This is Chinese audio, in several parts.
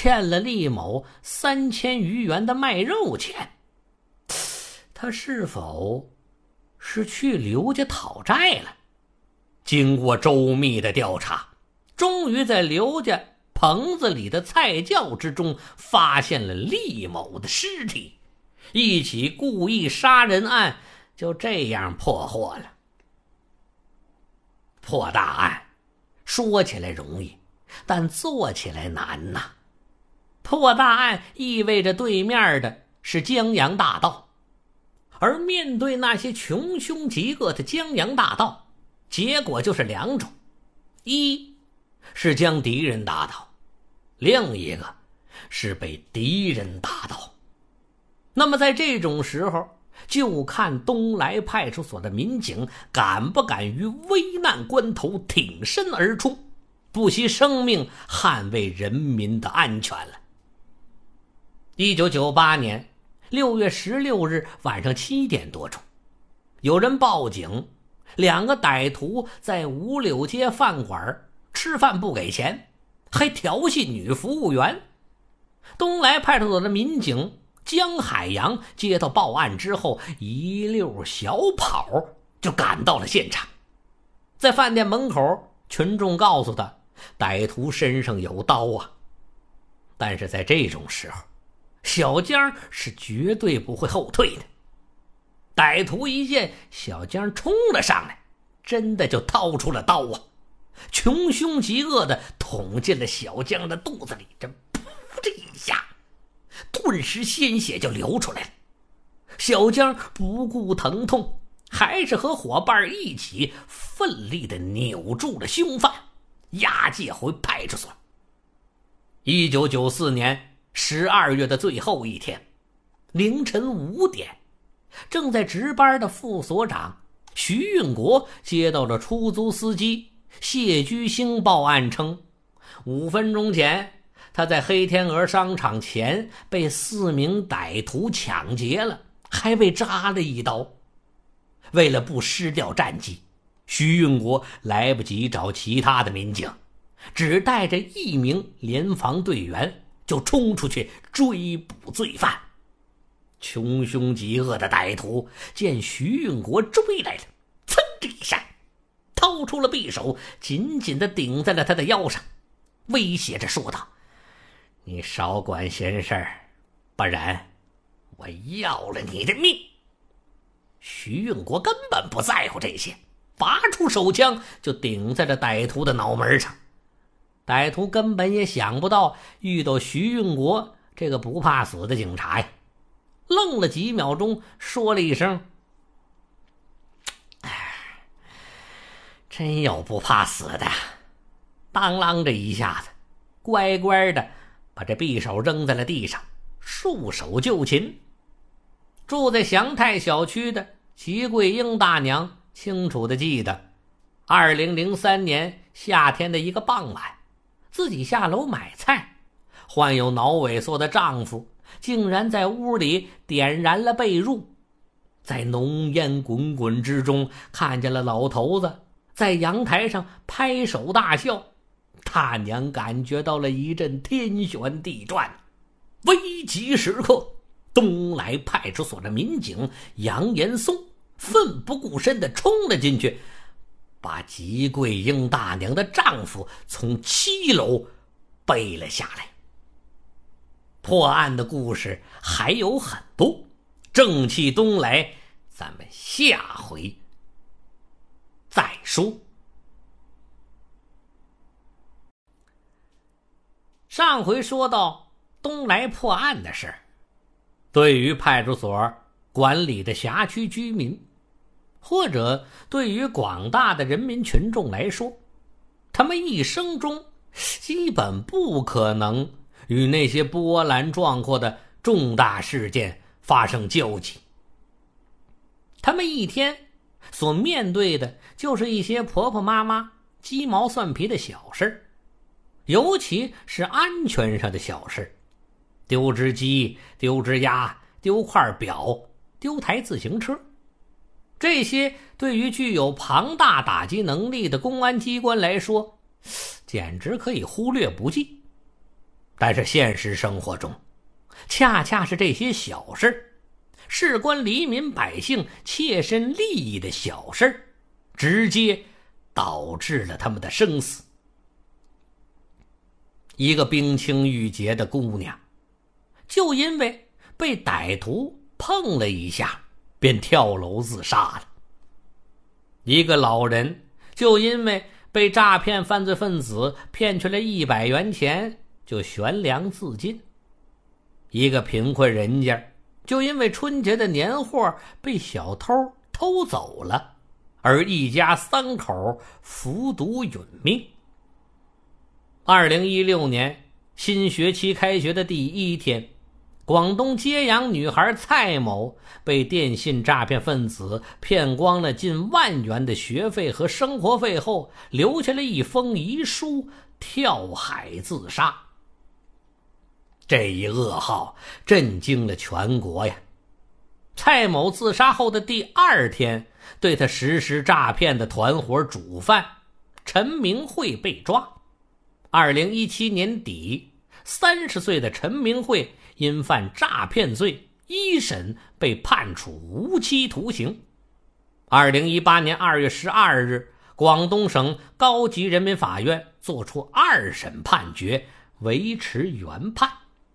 欠了厉某3000余元的卖肉钱。他是否是去刘家讨债了？经过周密的调查，终于在刘家棚子里的菜窖之中发现了厉某的尸体，一起故意杀人案就这样破获了。破大案说起来容易，但做起来难呐。破大案意味着对面的是江洋大盗，而面对那些穷凶极恶的江洋大盗，结果就是两种：一是将敌人打倒，另一个是被敌人打倒。那么在这种时候，就看东来派出所的民警敢不敢于危难关头挺身而出，不惜生命捍卫人民的安全了。1998年6月16日晚上7点多钟，有人报警，2个歹徒在五柳街饭馆吃饭不给钱，还调戏女服务员。东来派出所的民警江海洋接到报案之后，一溜小跑就赶到了现场。在饭店门口，群众告诉他歹徒身上有刀啊。但是在这种时候，小江是绝对不会后退的。歹徒一见小江冲了上来，真的就掏出了刀啊，穷凶极恶的捅进了小江的肚子里，这噗这一下，顿时鲜血就流出来了。小江不顾疼痛，还是和伙伴一起奋力地扭住了凶犯，押解回派出所。1994年12月的最后一天，凌晨5点，正在值班的副所长徐运国接到了出租司机谢居兴报案称，5分钟前他在黑天鹅商场前被4名歹徒抢劫了，还被扎了一刀。为了不失掉战机，徐运国来不及找其他的民警，只带着1名联防队员就冲出去追捕罪犯。穷凶极恶的歹徒见徐运国追来了，噌的一下掏出了匕首，紧紧地顶在了他的腰上，威胁着说道：你少管闲事儿，不然我要了你的命。徐运国根本不在乎这些，拔出手枪就顶在了歹徒的脑门上。歹徒根本也想不到遇到徐运国这个不怕死的警察呀，愣了几秒钟，说了一声：真有不怕死的。当啷这一下子，乖乖的把这匕首扔在了地上，束手就擒。住在祥泰小区的齐桂英大娘清楚地记得，2003年夏天的一个傍晚，自己下楼买菜，患有脑萎缩的丈夫竟然在屋里点燃了被褥。在浓烟滚滚之中，看见了老头子在阳台上拍手大笑。大娘感觉到了一阵天旋地转。危急时刻，东来派出所的民警杨延松奋不顾身地冲了进去，把吉桂英大娘的丈夫从7楼背了下来。破案的故事还有很多，正气东来，咱们下回再说。上回说到东来破案的事，对于派出所管理的辖区居民，或者对于广大的人民群众来说，他们一生中基本不可能与那些波澜壮阔的重大事件发生交集。他们一天所面对的就是一些婆婆妈妈鸡毛蒜皮的小事，尤其是安全上的小事，丢只鸡，丢只鸭，丢块表，丢台自行车。这些对于具有庞大打击能力的公安机关来说，简直可以忽略不计。 但是现实生活中，恰恰是这些小事，事关黎民百姓切身利益的小事，直接导致了他们的生死。一个冰清玉洁的姑娘，就因为被歹徒碰了一下，便跳楼自杀了。一个老人，就因为被诈骗犯罪分子骗去了100元钱，就悬梁自尽。一个贫困人家，就因为春节的年货被小偷偷走了，而一家3口服毒殒命。2016年新学期开学的第1天，广东揭阳女孩蔡某被电信诈骗分子骗光了近10000元的学费和生活费后，留下了一封遗书，跳海自杀。这一噩耗震惊了全国呀！蔡某自杀后的第2天，对他实施诈骗的团伙主犯陈明慧被抓。2017年底，30岁的陈明慧因犯诈骗罪，1审被判处无期徒刑。2018年2月12日，广东省高级人民法院作出2审判决，维持原判。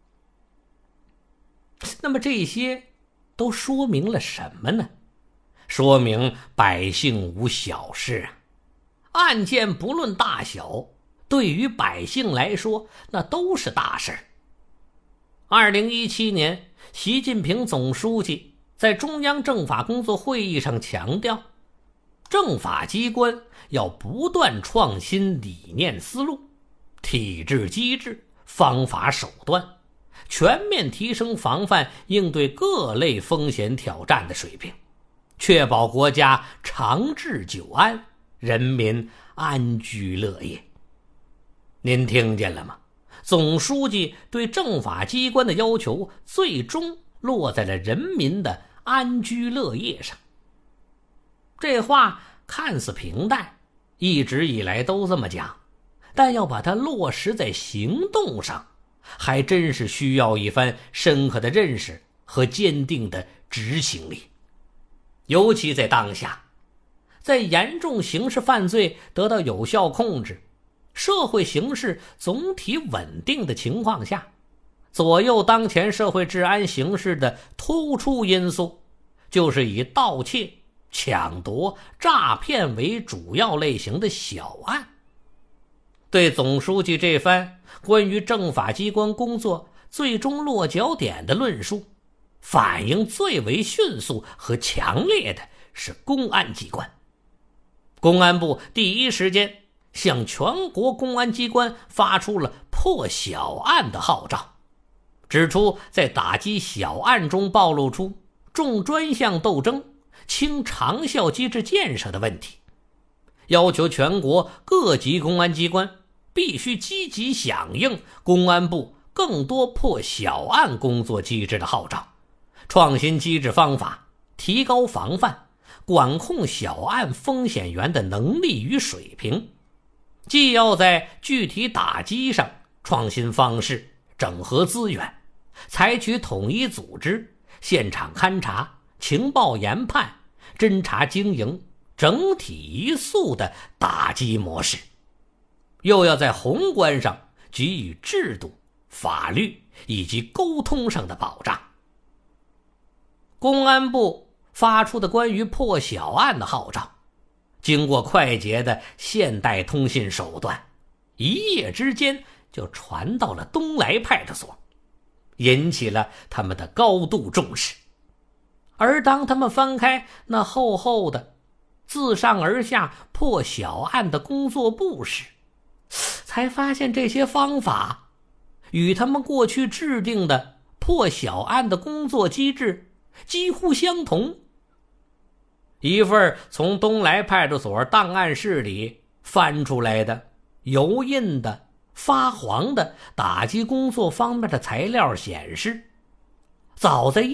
那么这些都说明了什么呢？说明百姓无小事啊！案件不论大小，对于百姓来说，那都是大事。2017年，习近平总书记在中央政法工作会议上强调，政法机关要不断创新理念思路、体制机制、方法手段，全面提升防范应对各类风险挑战的水平，确保国家长治久安，人民安居乐业。您听见了吗？总书记对政法机关的要求最终落在了人民的安居乐业上。这话看似平淡，一直以来都这么讲，但要把它落实在行动上，还真是需要一番深刻的认识和坚定的执行力。尤其在当下，在严重刑事犯罪得到有效控制，社会形势总体稳定的情况下，左右当前社会治安形势的突出因素，就是以盗窃、抢夺、诈骗为主要类型的小案。对总书记这番关于政法机关工作最终落脚点的论述，反应最为迅速和强烈的是公安机关。公安部第一时间向全国公安机关发出了破小案的号召，指出在打击小案中暴露出重专项斗争、轻长效机制建设的问题，要求全国各级公安机关必须积极响应公安部更多破小案工作机制的号召，创新机制方法，提高防范管控小案风险源的能力与水平，既要在具体打击上创新方式，整合资源，采取统一组织、现场勘查、情报研判、侦查经营、整体一肃的打击模式，又要在宏观上给予制度、法律以及沟通上的保障。公安部发出的关于破小案的号召，经过快捷的现代通信手段，一夜之间就传到了东来派出所，引起了他们的高度重视。而当他们翻开那厚厚的自上而下破小案的工作簿时，才发现这些方法与他们过去制定的破小案的工作机制几乎相同。一份从东来派出所档案室里翻出来的油印的发黄的打击工作方面的材料显示，早在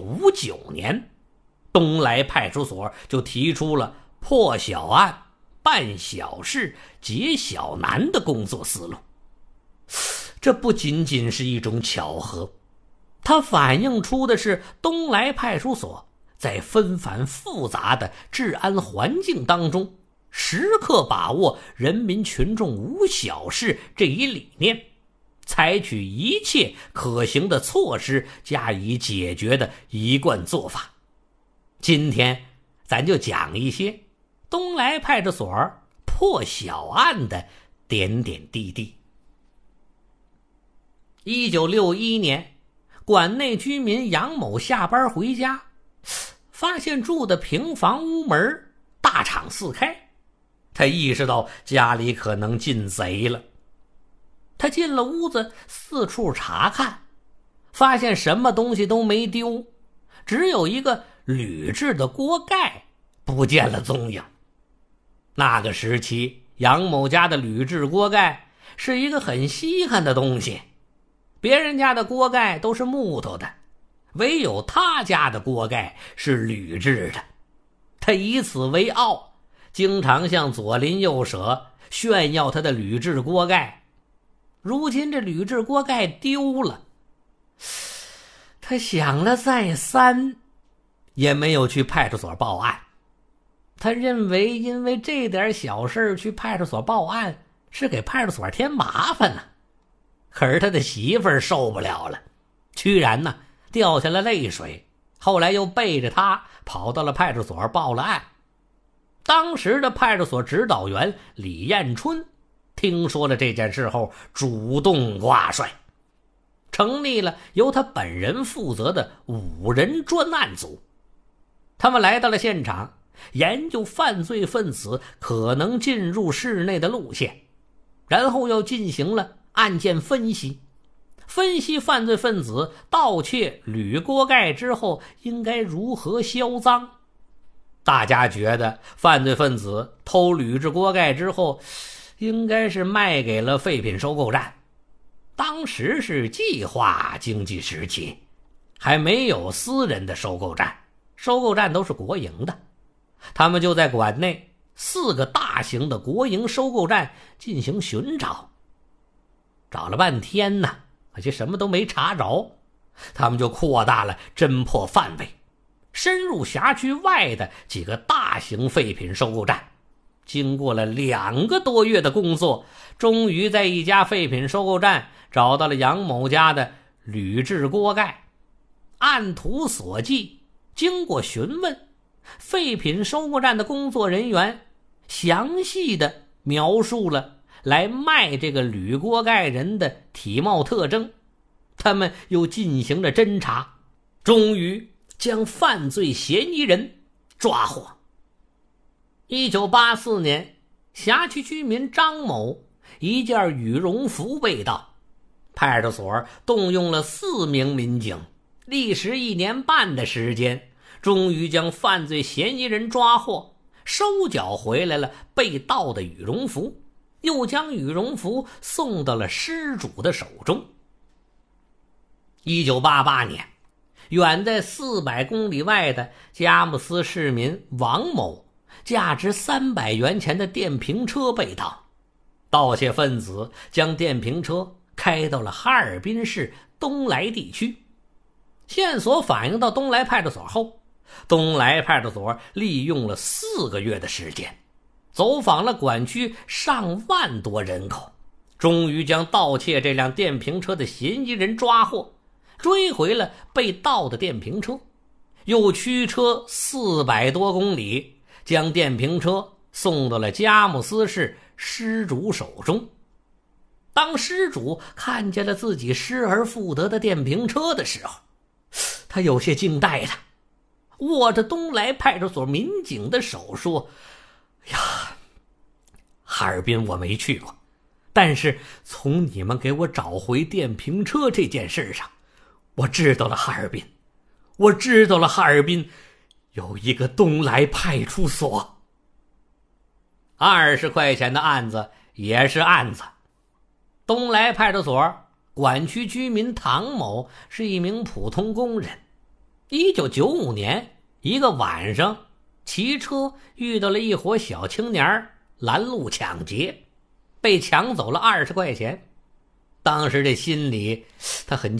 1959年，东来派出所就提出了破小案、办小事、解小难的工作思路。 这不仅仅是一种巧合，它反映出的是东来派出所在纷繁复杂的治安环境当中，时刻把握人民群众无小事这一理念，采取一切可行的措施加以解决的一贯做法。今天咱就讲一些东来派出所破小案的点点滴滴。1961年，馆内居民杨某下班回家，发现住的平房屋门大敞四开，他意识到家里可能进贼了。他进了屋子，四处查看，发现什么东西都没丢，只有一个铝制的锅盖不见了踪影。那个时期，杨某家的铝制锅盖是一个很稀罕的东西，别人家的锅盖都是木头的，唯有他家的锅盖是铝制的。他以此为傲，经常向左邻右舍炫耀他的铝制锅盖。如今这铝制锅盖丢了，他想了再三，也没有去派出所报案。他认为因为这点小事去派出所报案是给派出所添麻烦呢。可是他的媳妇儿受不了了，居然呢掉下了泪水，后来又背着他跑到了派出所报了案。当时的派出所指导员李彦春听说了这件事后，主动挂帅，成立了由他本人负责的5人专案组。他们来到了现场，研究犯罪分子可能进入室内的路线，然后又进行了案件分析犯罪分子盗窃铝锅盖之后应该如何销赃。大家觉得犯罪分子偷铝制锅盖之后应该是卖给了废品收购站。当时是计划经济时期，还没有私人的收购站，收购站都是国营的。他们就在馆内4个大型的国营收购站进行寻找，找了半天呢，可惜什么都没查着。他们就扩大了侦破范围，深入辖区外的几个大型废品收购站。经过了2个多月的工作，终于在一家废品收购站找到了杨某家的铝制锅盖。按图索骥，经过询问，废品收购站的工作人员详细的描述了来卖这个铝锅盖人的体貌特征。他们又进行了侦查，终于将犯罪嫌疑人抓获。1984年，辖区居民张某一件羽绒服被盗，派出所动用了4名民警，历时1年半的时间，终于将犯罪嫌疑人抓获，收缴回来了被盗的羽绒服，又将羽绒服送到了失主的手中。1988年，远在400公里外的佳木斯市民王某价值300元钱的电瓶车被盗，盗窃分子将电瓶车开到了哈尔滨市东来地区。线索反映到东来派出所后，东来派出所利用了4个月的时间，走访了管区上万多人口，终于将盗窃这辆电瓶车的嫌疑人抓获，追回了被盗的电瓶车，又驱车400多公里，将电瓶车送到了佳木斯市失主手中。当失主看见了自己失而复得的电瓶车的时候，他有些惊呆了，握着东来派出所民警的手说：呀，哈尔滨我没去过，但是从你们给我找回电瓶车这件事上，我知道了哈尔滨有一个东来派出所。20块钱的案子也是案子。东来派出所管区居民唐某是一名普通工人。1995年一个晚上，骑车遇到了一伙小青年拦路抢劫，被抢走了20块钱。 当时这心里他很